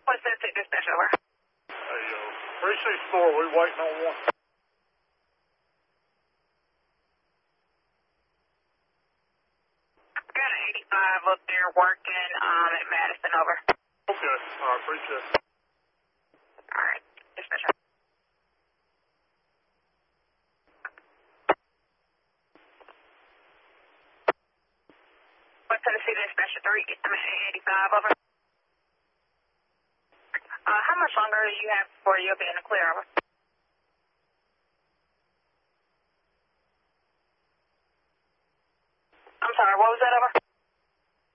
West Tennessee Dispatch, over. Hey, precinct 4, we waiting on one. Got an 85 up there working at Madison, over. Okay, all right, appreciate it. All right, Dispatch. West Tennessee Dispatch 3, I'm at 85, over. How much longer do you have before you'll be in the clear, over? I'm sorry, what was that, over?